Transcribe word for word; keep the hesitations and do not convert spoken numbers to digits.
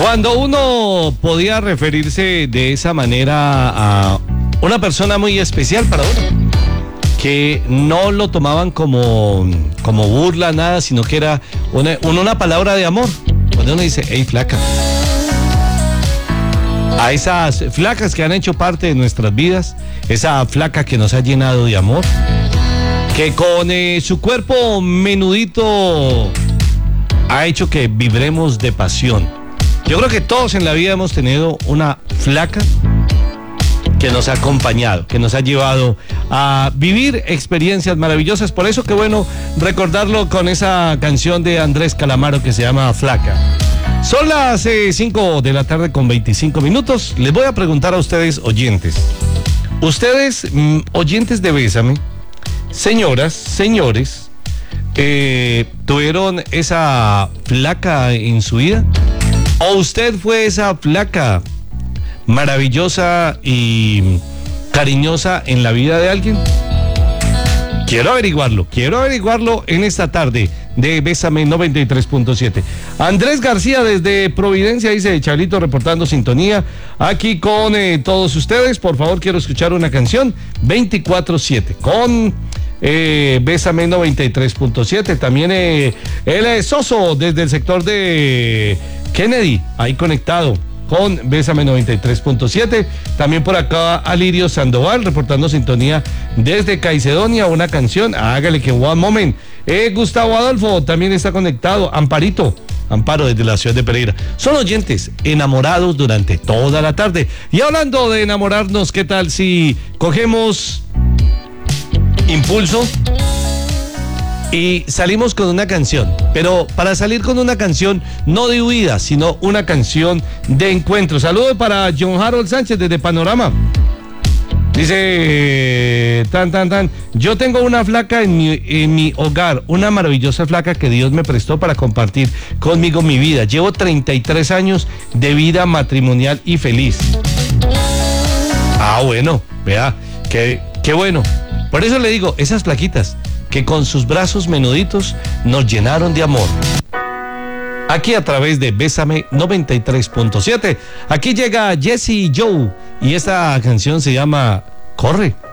Cuando uno podía referirse de esa manera a una persona muy especial para uno, que no lo tomaban como, como burla, nada, sino que era una, una palabra de amor. Cuando uno dice, hey, flaca. A esas flacas que han hecho parte de nuestras vidas, esa flaca que nos ha llenado de amor, que con eh, su cuerpo menudito ha hecho que vibremos de pasión. Yo creo que todos en la vida hemos tenido una flaca que nos ha acompañado, que nos ha llevado a vivir experiencias maravillosas. Por eso qué bueno recordarlo con esa canción de Andrés Calamaro que se llama Flaca. Son las cinco de la tarde con veinticinco minutos. Les voy a preguntar a ustedes, oyentes. Ustedes, mm, oyentes de Bésame, señoras, señores, eh, ¿tuvieron esa flaca en su vida? ¿O usted fue esa flaca maravillosa y cariñosa en la vida de alguien? Quiero averiguarlo, quiero averiguarlo en esta tarde de Bésame noventa y tres punto siete. Andrés García desde Providencia dice, Chablito reportando sintonía aquí con eh, todos ustedes. Por favor, quiero escuchar una canción veinticuatro siete con eh, Bésame noventa y tres punto siete. También eh, él es Soso desde el sector de Kennedy, ahí conectado con Bésame noventa y tres punto siete. También por acá Alirio Sandoval reportando sintonía desde Caicedonia, una canción, hágale que one moment. Eh, Gustavo Adolfo también está conectado. Amparito, Amparo desde la ciudad de Pereira. Son oyentes enamorados durante toda la tarde. Y hablando de enamorarnos, ¿qué tal si cogemos impulso y salimos con una canción? Pero para salir con una canción no de huida, sino una canción de encuentro. Saludos para John Harold Sánchez desde Panorama. Dice, tan, tan, tan, yo tengo una flaca en mi, en mi hogar, una maravillosa flaca que Dios me prestó para compartir conmigo mi vida. Llevo treinta y tres años de vida matrimonial y feliz. Ah, bueno, vea, qué, qué bueno. Por eso le digo, esas flaquitas que con sus brazos menuditos nos llenaron de amor. Aquí a través de Bésame noventa y tres punto siete. Aquí llega Jesse Joe y esta canción se llama Corre.